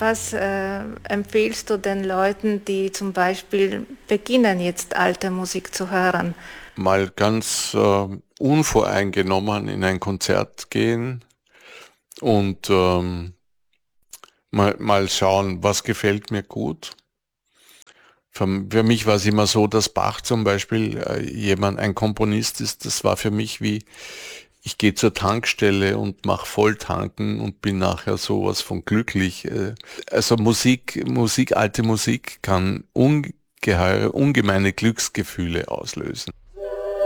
Was empfiehlst du den Leuten, die zum Beispiel beginnen, jetzt alte Musik zu hören? Mal ganz unvoreingenommen in ein Konzert gehen und mal schauen, was gefällt mir gut. Für mich war es immer so, dass Bach zum Beispiel ein Komponist ist. Das war für mich wie, ich gehe zur Tankstelle und mache Volltanken und bin nachher sowas von glücklich. Also alte Musik kann ungemeine Glücksgefühle auslösen.